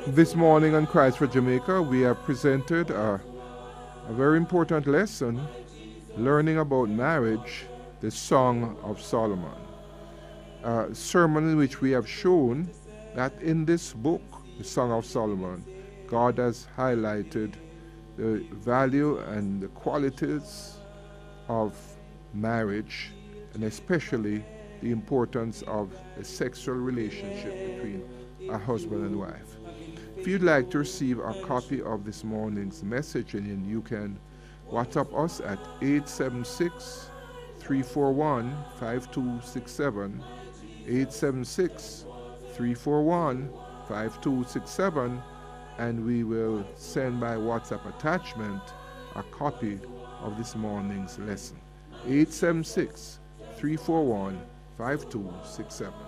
This morning on Christ for Jamaica, we have presented a very important lesson, learning about marriage, the Song of Solomon. A sermon in which we have shown that in this book, the Song of Solomon, God has highlighted the value and the qualities of marriage, and especially the importance of a sexual relationship between a husband and wife. If you'd like to receive a copy of this morning's message, and you can WhatsApp us at 876 341 5267, 876 341 5267, and we will send by WhatsApp attachment a copy of this morning's lesson. 876 341 5267.